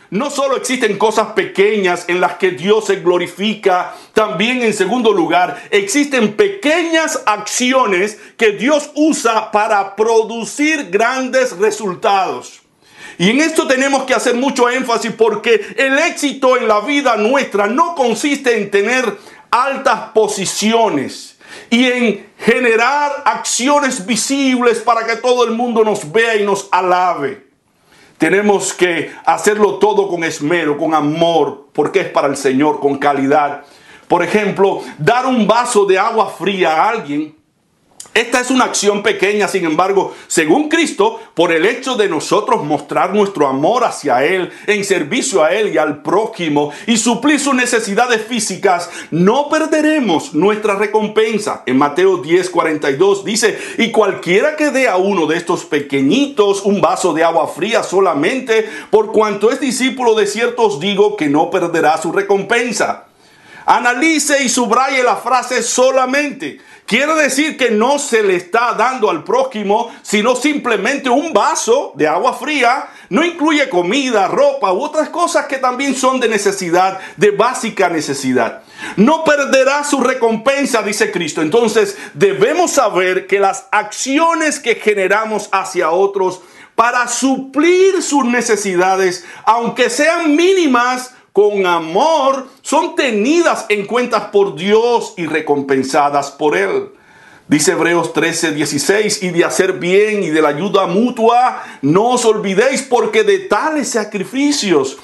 no solo existen cosas pequeñas en las que Dios se glorifica, también en segundo lugar, existen pequeñas acciones que Dios usa para producir grandes resultados. Y en esto tenemos que hacer mucho énfasis porque el éxito en la vida nuestra no consiste en tener altas posiciones y en generar acciones visibles para que todo el mundo nos vea y nos alabe. Tenemos que hacerlo todo con esmero, con amor, porque es para el Señor, con calidad. Por ejemplo, dar un vaso de agua fría a alguien. Esta es una acción pequeña, sin embargo, según Cristo, por el hecho de nosotros mostrar nuestro amor hacia Él, en servicio a Él y al prójimo, y suplir sus necesidades físicas, no perderemos nuestra recompensa. En Mateo 10:42 dice, y cualquiera que dé a uno de estos pequeñitos un vaso de agua fría solamente, por cuanto es discípulo, de cierto os digo que no perderá su recompensa. Analice y subraye la frase solamente. Quiere decir que no se le está dando al prójimo, sino simplemente un vaso de agua fría. No incluye comida, ropa u otras cosas que también son de necesidad, de básica necesidad. No perderá su recompensa, dice Cristo. Entonces debemos saber que las acciones que generamos hacia otros para suplir sus necesidades, aunque sean mínimas, con amor, son tenidas en cuenta por Dios y recompensadas por Él. Dice Hebreos 13:16, y de hacer bien y de la ayuda mutua, no os olvidéis, porque de tales sacrificios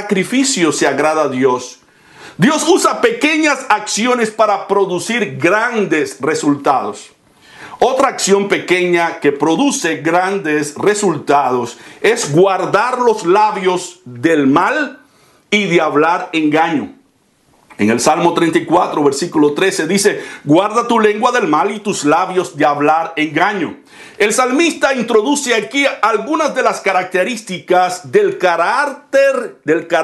se agrada a Dios. Dios usa pequeñas acciones para producir grandes resultados. Otra acción pequeña que produce grandes resultados es guardar los labios del mal y de hablar engaño. En el Salmo 34, versículo 13 dice, guarda tu lengua del mal y tus labios de hablar engaño. El salmista introduce aquí algunas de las características del carácter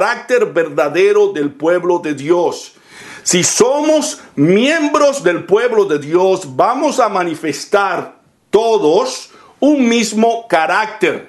verdadero del pueblo de Dios. Si somos miembros del pueblo de Dios, vamos a manifestar todos un mismo carácter.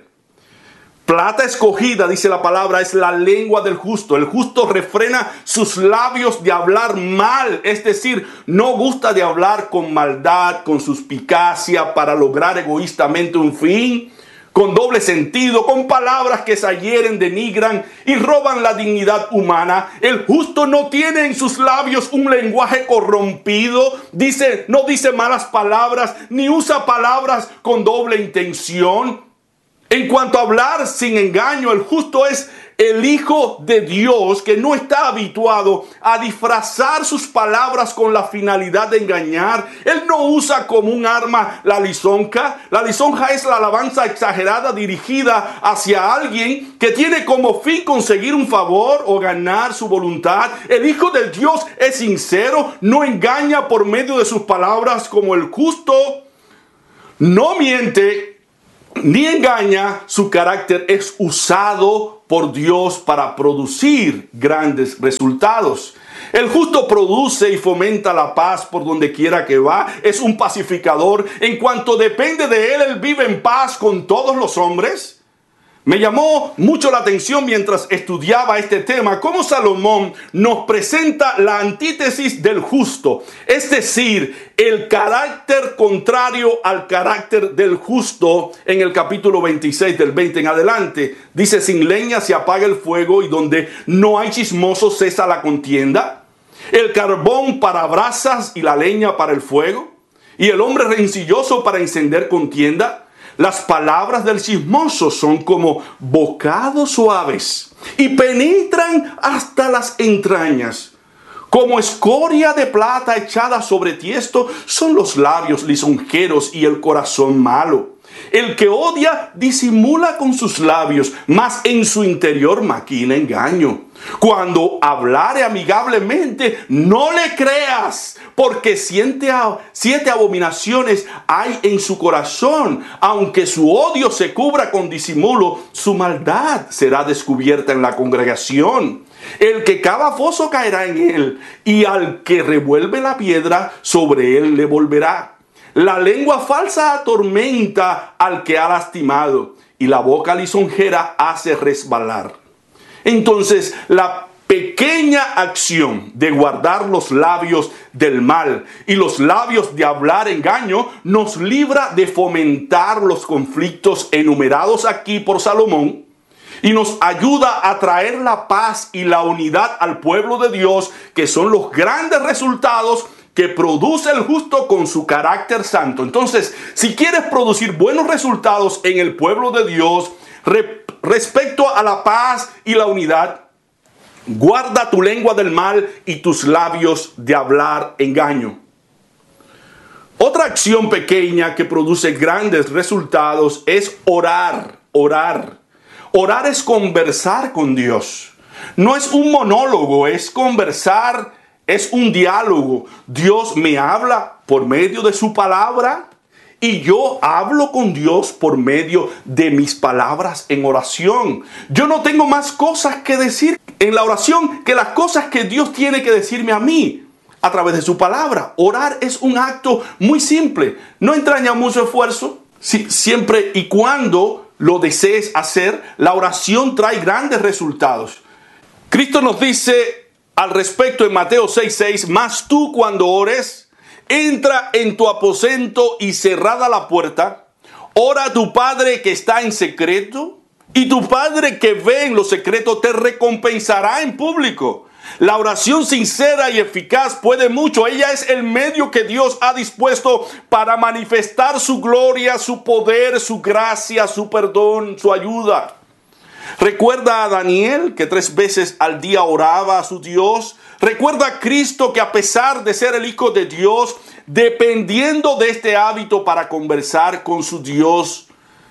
Plata escogida, dice la palabra, es la lengua del justo. El justo refrena sus labios de hablar mal, es decir, no gusta de hablar con maldad, con suspicacia, para lograr egoístamente un fin, con doble sentido, con palabras que se hieren, denigran y roban la dignidad humana. El justo no tiene en sus labios un lenguaje corrompido, no dice malas palabras, ni usa palabras con doble intención. En cuanto a hablar sin engaño, el justo es el Hijo de Dios que no está habituado a disfrazar sus palabras con la finalidad de engañar. Él no usa como un arma la lisonja. La lisonja es la alabanza exagerada dirigida hacia alguien que tiene como fin conseguir un favor o ganar su voluntad. El Hijo de Dios es sincero, no engaña por medio de sus palabras, como el justo no miente ni engaña. Su carácter es usado por Dios para producir grandes resultados. El justo produce y fomenta la paz por donde quiera que va. Es un pacificador. En cuanto depende de él vive en paz con todos los hombres. Me llamó mucho la atención mientras estudiaba este tema cómo Salomón nos presenta la antítesis del justo, es decir, el carácter contrario al carácter del justo. En el capítulo 26 del 20 en adelante dice, sin leña se apaga el fuego y donde no hay chismosos cesa la contienda. El carbón para brasas y la leña para el fuego, y el hombre rencilloso para encender contienda. Las palabras del chismoso son como bocados suaves y penetran hasta las entrañas. Como escoria de plata echada sobre tiesto son los labios lisonjeros y el corazón malo. El que odia disimula con sus labios, mas en su interior maquina engaño. Cuando hablare amigablemente, no le creas, porque siete abominaciones hay en su corazón. Aunque su odio se cubra con disimulo, su maldad será descubierta en la congregación. El que cava foso caerá en él, y al que revuelve la piedra, sobre él le volverá. La lengua falsa atormenta al que ha lastimado, y la boca lisonjera hace resbalar. Entonces, la pequeña acción de guardar los labios del mal y los labios de hablar engaño nos libra de fomentar los conflictos enumerados aquí por Salomón y nos ayuda a traer la paz y la unidad al pueblo de Dios, que son los grandes resultados que produce el justo con su carácter santo. Entonces, si quieres producir buenos resultados en el pueblo de Dios respecto a la paz y la unidad, guarda tu lengua del mal y tus labios de hablar engaño. Otra acción pequeña que produce grandes resultados es orar. Orar es conversar con Dios. No es un monólogo, es conversar, es un diálogo. Dios me habla por medio de su palabra y yo hablo con Dios por medio de mis palabras en oración. Yo no tengo más cosas que decir en la oración que las cosas que Dios tiene que decirme a mí a través de su palabra. Orar es un acto muy simple, no entraña mucho esfuerzo. Siempre y cuando lo desees hacer, la oración trae grandes resultados. Cristo nos dice al respecto en Mateo 6:6, mas tú cuando ores, entra en tu aposento y cerrada la puerta, ora a tu Padre que está en secreto, y tu Padre que ve en lo secreto te recompensará en público. La oración sincera y eficaz puede mucho. Ella es el medio que Dios ha dispuesto para manifestar su gloria, su poder, su gracia, su perdón, su ayuda. Recuerda a Daniel, que 3 veces al día oraba a su Dios. Recuerda a Cristo, que a pesar de ser el Hijo de Dios, dependiendo de este hábito para conversar con su Dios,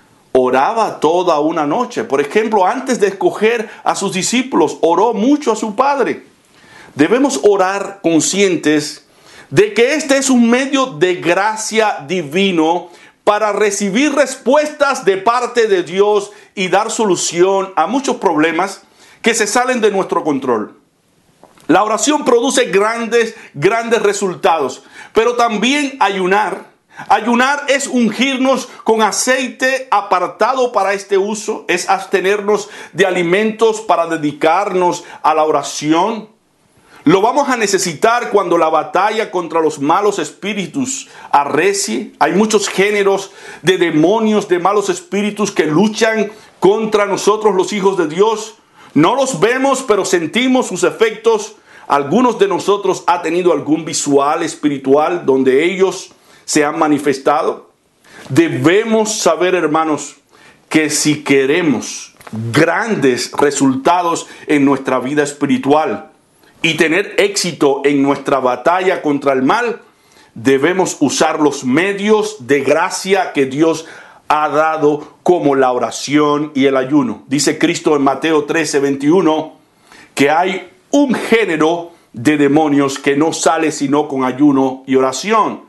oraba toda una noche. Por ejemplo, antes de escoger a sus discípulos, oró mucho a su Padre. Debemos orar conscientes de que este es un medio de gracia divino para recibir respuestas de parte de Dios y dar solución a muchos problemas que se salen de nuestro control. La oración produce grandes resultados, pero también ayunar. Ayunar es ungirnos con aceite apartado para este uso, es abstenernos de alimentos para dedicarnos a la oración. Lo vamos a necesitar cuando la batalla contra los malos espíritus arrecie. Hay muchos géneros de demonios, de malos espíritus que luchan contra nosotros los hijos de Dios. No los vemos, pero sentimos sus efectos. Algunos de nosotros han tenido algún visual espiritual donde ellos se han manifestado. Debemos saber, hermanos, que si queremos grandes resultados en nuestra vida espiritual y tener éxito en nuestra batalla contra el mal, debemos usar los medios de gracia que Dios ha dado, como la oración y el ayuno. Dice Cristo en Mateo 13:21 que hay un género de demonios que no sale sino con ayuno y oración.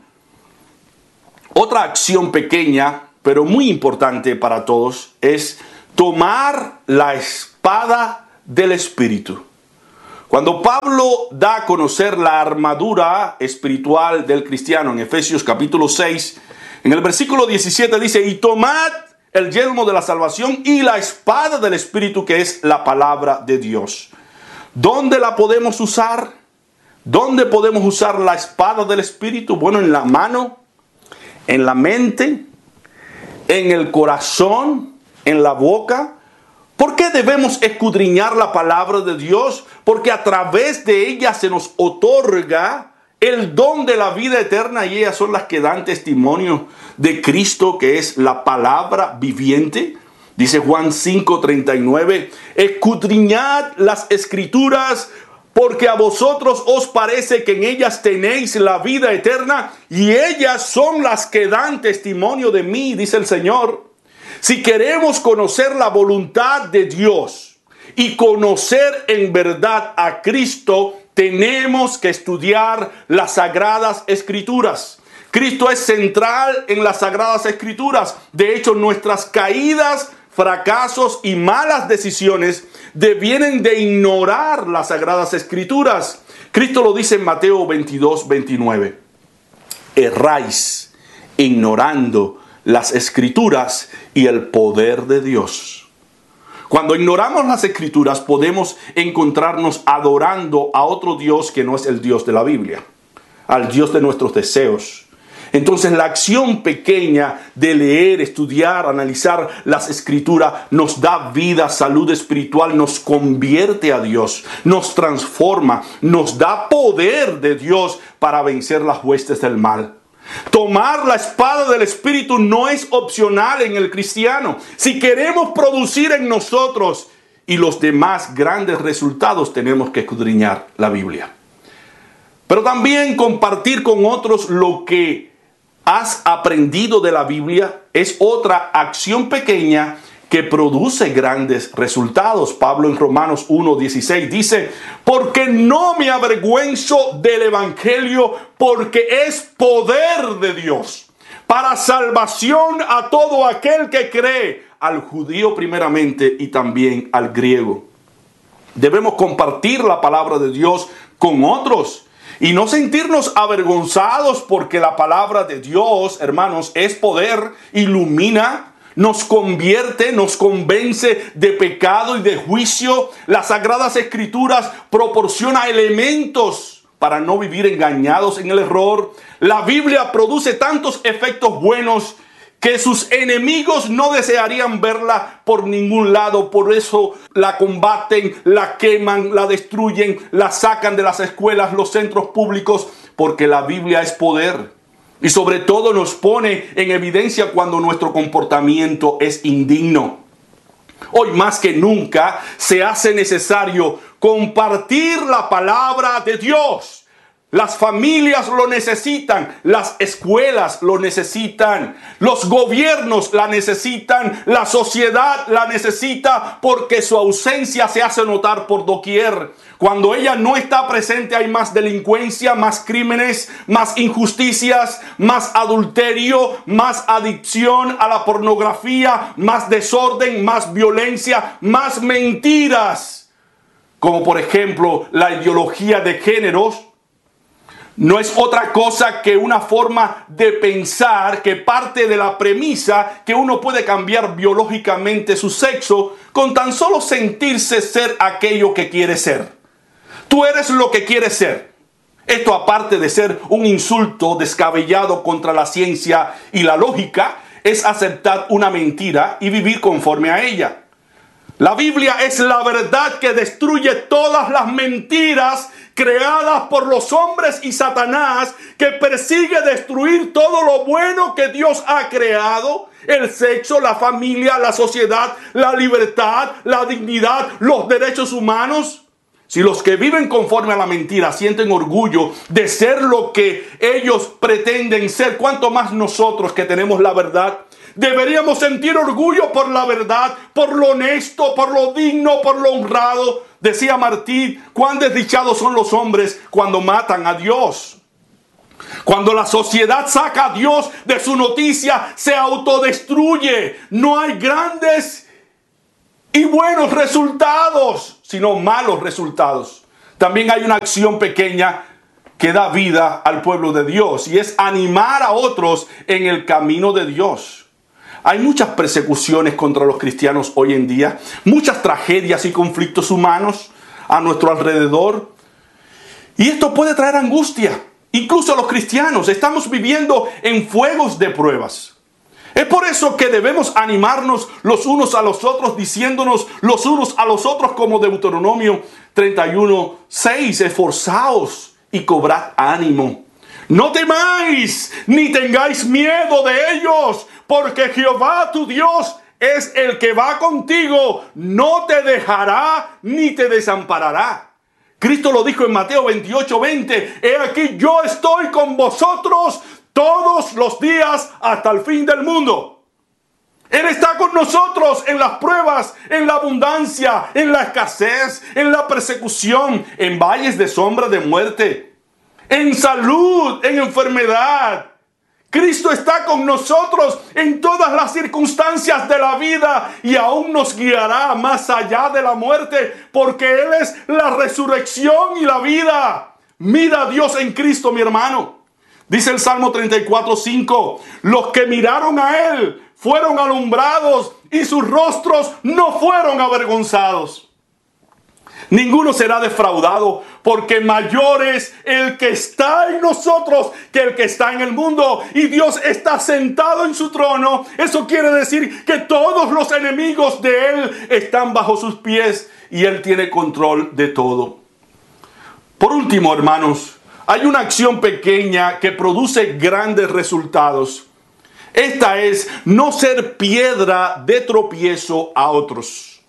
Otra acción pequeña, pero muy importante para todos, es tomar la espada del Espíritu. Cuando Pablo da a conocer la armadura espiritual del cristiano en Efesios capítulo 6, en el versículo 17 dice, y tomad el yelmo de la salvación y la espada del Espíritu, que es la palabra de Dios. ¿Dónde la podemos usar? ¿Dónde podemos usar la espada del Espíritu? Bueno, en la mano, en la mente, en el corazón, en la boca. ¿Por qué debemos escudriñar la palabra de Dios? Porque a través de ella se nos otorga el don de la vida eterna, y ellas son las que dan testimonio de Cristo, que es la palabra viviente. Dice Juan 5:39, escudriñad las escrituras, porque a vosotros os parece que en ellas tenéis la vida eterna, y ellas son las que dan testimonio de mí, dice el Señor. Si queremos conocer la voluntad de Dios y conocer en verdad a Cristo, tenemos que estudiar las Sagradas Escrituras. Cristo es central en las Sagradas Escrituras. De hecho, nuestras caídas, fracasos y malas decisiones devienen de ignorar las Sagradas Escrituras. Cristo lo dice en Mateo 22:29. Erráis ignorando las Escrituras y el poder de Dios. Cuando ignoramos las Escrituras, podemos encontrarnos adorando a otro Dios que no es el Dios de la Biblia, al Dios de nuestros deseos. Entonces la acción pequeña de leer, estudiar, analizar las Escrituras nos da vida, salud espiritual, nos convierte a Dios, nos transforma, nos da poder de Dios para vencer las huestes del mal. Tomar la espada del Espíritu no es opcional en el cristiano. Si queremos producir en nosotros y los demás grandes resultados, tenemos que escudriñar la Biblia. Pero también compartir con otros lo que has aprendido de la Biblia es otra acción pequeña que produce grandes resultados. Pablo en Romanos 1:16 dice: porque no me avergüenzo del Evangelio, porque es poder de Dios para salvación a todo aquel que cree, al judío primeramente y también al griego. Debemos compartir la palabra de Dios con otros y no sentirnos avergonzados, porque la palabra de Dios, hermanos, es poder, ilumina, nos convierte, nos convence de pecado y de juicio. Las Sagradas Escrituras proporcionan elementos para no vivir engañados en el error. La Biblia produce tantos efectos buenos que sus enemigos no desearían verla por ningún lado. Por eso la combaten, la queman, la destruyen, la sacan de las escuelas, los centros públicos, porque la Biblia es poder. Y sobre todo nos pone en evidencia cuando nuestro comportamiento es indigno. Hoy más que nunca se hace necesario compartir la palabra de Dios. Las familias lo necesitan, las escuelas lo necesitan, los gobiernos la necesitan, la sociedad la necesita, porque su ausencia se hace notar por doquier. Cuando ella no está presente hay más delincuencia, más crímenes, más injusticias, más adulterio, más adicción a la pornografía, más desorden, más violencia, más mentiras. Como por ejemplo la ideología de géneros. No es otra cosa que una forma de pensar que parte de la premisa que uno puede cambiar biológicamente su sexo con tan solo sentirse ser aquello que quiere ser. Tú eres lo que quieres ser. Esto, aparte de ser un insulto descabellado contra la ciencia y la lógica, es aceptar una mentira y vivir conforme a ella. La Biblia es la verdad que destruye todas las mentiras creadas por los hombres y Satanás, que persigue destruir todo lo bueno que Dios ha creado: el sexo, la familia, la sociedad, la libertad, la dignidad, los derechos humanos. Si los que viven conforme a la mentira sienten orgullo de ser lo que ellos pretenden ser, ¿cuánto más nosotros que tenemos la verdad? Deberíamos sentir orgullo por la verdad, por lo honesto, por lo digno, por lo honrado. Decía Martín: cuán desdichados son los hombres cuando matan a Dios. Cuando la sociedad saca a Dios de su noticia, se autodestruye. No hay grandes y buenos resultados, sino malos resultados. También hay una acción pequeña que da vida al pueblo de Dios, y es animar a otros en el camino de Dios. Hay muchas persecuciones contra los cristianos hoy en día, muchas tragedias y conflictos humanos a nuestro alrededor. Y esto puede traer angustia. Incluso los cristianos estamos viviendo en fuegos de pruebas. Es por eso que debemos animarnos los unos a los otros, diciéndonos los unos a los otros, como Deuteronomio 31:6, esforzaos y cobrad ánimo. No temáis, ni tengáis miedo de ellos, porque Jehová tu Dios es el que va contigo, no te dejará ni te desamparará. Cristo lo dijo en Mateo 28:20, he aquí yo estoy con vosotros todos los días hasta el fin del mundo. Él está con nosotros en las pruebas, en la abundancia, en la escasez, en la persecución, en valles de sombra de muerte, en salud, en enfermedad. Cristo está con nosotros en todas las circunstancias de la vida y aún nos guiará más allá de la muerte, porque Él es la resurrección y la vida. Mira a Dios en Cristo, mi hermano. Dice el Salmo 34:5, los que miraron a Él fueron alumbrados y sus rostros no fueron avergonzados. Ninguno será defraudado, porque mayor es el que está en nosotros que el que está en el mundo. Y Dios está sentado en su trono. Eso quiere decir que todos los enemigos de Él están bajo sus pies y Él tiene control de todo. Por último, hermanos, hay una acción pequeña que produce grandes resultados. Esta es no ser piedra de tropiezo a otros.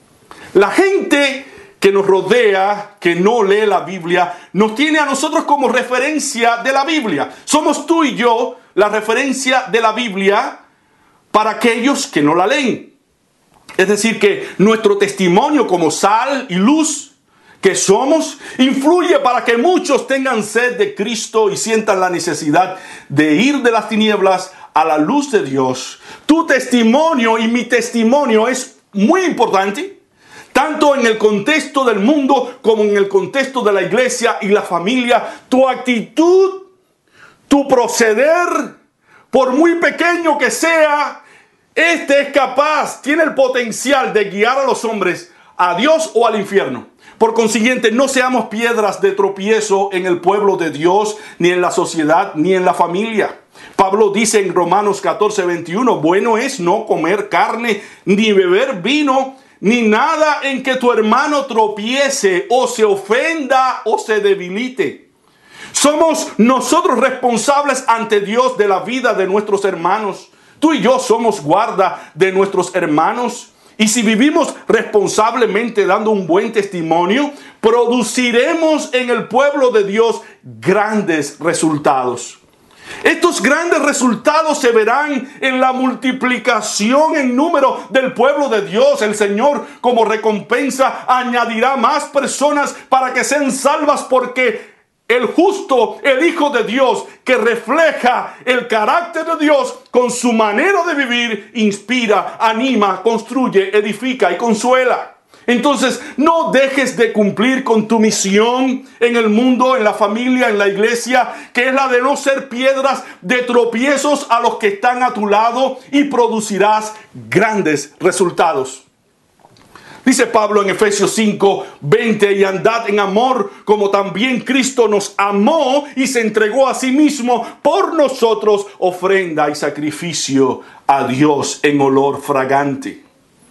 La gente que nos rodea, que no lee la Biblia, nos tiene a nosotros como referencia de la Biblia. Somos tú y yo la referencia de la Biblia para aquellos que no la leen. Es decir, que nuestro testimonio como sal y luz que somos, influye para que muchos tengan sed de Cristo y sientan la necesidad de ir de las tinieblas a la luz de Dios. Tu testimonio y mi testimonio es muy importante, tanto en el contexto del mundo como en el contexto de la iglesia y la familia. Tu actitud, tu proceder, por muy pequeño que sea, este es capaz, tiene el potencial de guiar a los hombres a Dios o al infierno. Por consiguiente, no seamos piedras de tropiezo en el pueblo de Dios, ni en la sociedad, ni en la familia. Pablo dice en Romanos 14:21, bueno es no comer carne, ni beber vino, ni nada en que tu hermano tropiece, o se ofenda, o se debilite. Somos nosotros responsables ante Dios de la vida de nuestros hermanos. Tú y yo somos guarda de nuestros hermanos. Y si vivimos responsablemente dando un buen testimonio, produciremos en el pueblo de Dios grandes resultados. Estos grandes resultados se verán en la multiplicación en número del pueblo de Dios. El Señor, como recompensa, añadirá más personas para que sean salvas, porque el justo, el Hijo de Dios, que refleja el carácter de Dios con su manera de vivir, inspira, anima, construye, edifica y consuela. Entonces, no dejes de cumplir con tu misión en el mundo, en la familia, en la iglesia, que es la de no ser piedras de tropiezos a los que están a tu lado, y producirás grandes resultados. Dice Pablo en Efesios 5:20, y andad en amor como también Cristo nos amó y se entregó a sí mismo por nosotros, ofrenda y sacrificio a Dios en olor fragante.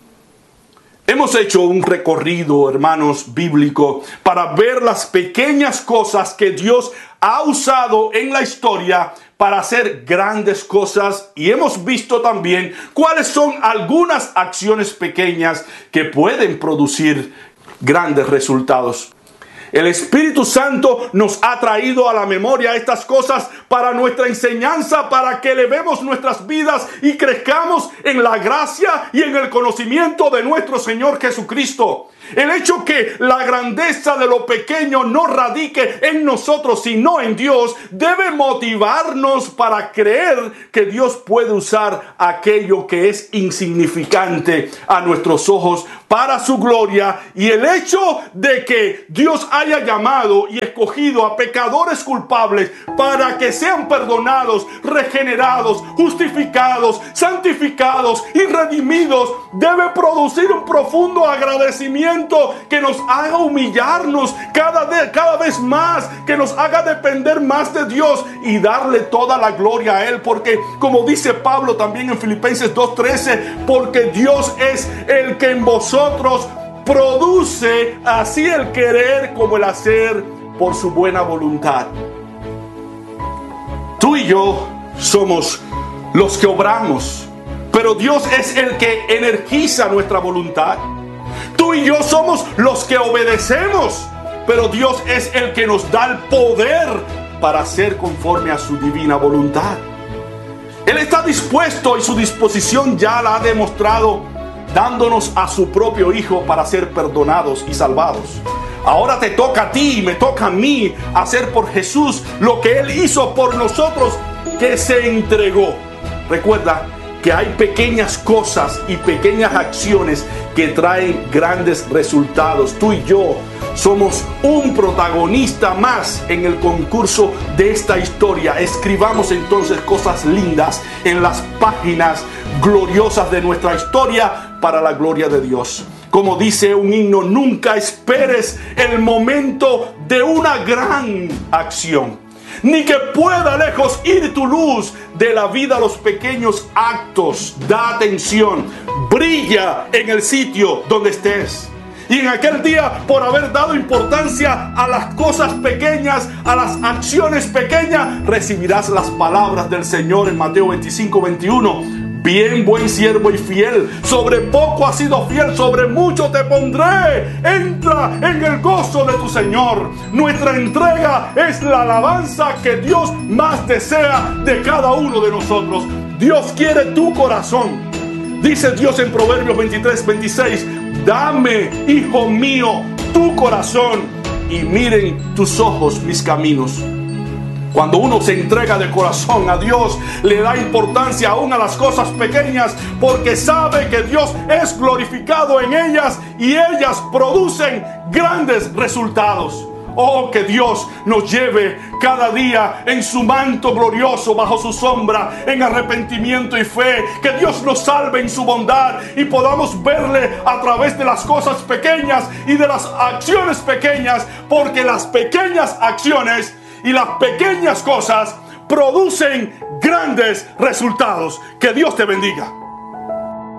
Hemos hecho un recorrido, hermanos, bíblico para ver las pequeñas cosas que Dios ha usado en la historia para hacer grandes cosas, y hemos visto también cuáles son algunas acciones pequeñas que pueden producir grandes resultados. El Espíritu Santo nos ha traído a la memoria estas cosas para nuestra enseñanza, para que elevemos nuestras vidas y crezcamos en la gracia y en el conocimiento de nuestro Señor Jesucristo. El hecho que la grandeza de lo pequeño no radique en nosotros, sino en Dios, debe motivarnos para creer que Dios puede usar aquello que es insignificante a nuestros ojos para su gloria. Y el hecho de que Dios haya llamado y escogido a pecadores culpables para que sean perdonados, regenerados, justificados, santificados y redimidos, debe producir un profundo agradecimiento que nos haga humillarnos cada vez más, que nos haga depender más de Dios y darle toda la gloria a Él, porque como dice Pablo también en Filipenses 2:13, porque Dios es el que en vosotros produce así el querer como el hacer por su buena voluntad. Tú y yo somos los que obramos, pero Dios es el que energiza nuestra voluntad. Tú y yo somos los que obedecemos, pero Dios es el que nos da el poder para hacer conforme a su divina voluntad. Él está dispuesto y su disposición ya la ha demostrado, dándonos a su propio Hijo para ser perdonados y salvados. Ahora te toca a ti y me toca a mí hacer por Jesús lo que Él hizo por nosotros, que se entregó. Recuerda que hay pequeñas cosas y pequeñas acciones que traen grandes resultados. Tú y yo somos un protagonista más en el concurso de esta historia. Escribamos entonces cosas lindas en las páginas gloriosas de nuestra historia para la gloria de Dios. Como dice un himno, nunca esperes el momento de una gran acción, ni que pueda lejos ir tu luz de la vida a los pequeños actos. Da atención, brilla en el sitio donde estés. Y en aquel día, por haber dado importancia a las cosas pequeñas, a las acciones pequeñas, recibirás las palabras del Señor en Mateo 25:21. Bien, buen siervo y fiel, sobre poco has sido fiel, sobre mucho te pondré. Entra en el gozo de tu Señor. Nuestra entrega es la alabanza que Dios más desea de cada uno de nosotros. Dios quiere tu corazón. Dice Dios en Proverbios 23:26, dame, hijo mío, tu corazón y miren tus ojos mis caminos. Cuando uno se entrega de corazón a Dios, le da importancia aún a las cosas pequeñas, porque sabe que Dios es glorificado en ellas y ellas producen grandes resultados. Oh, que Dios nos lleve cada día en su manto glorioso, bajo su sombra, en arrepentimiento y fe. Que Dios nos salve en su bondad y podamos verle a través de las cosas pequeñas y de las acciones pequeñas, porque las pequeñas acciones y las pequeñas cosas producen grandes resultados. Que Dios te bendiga.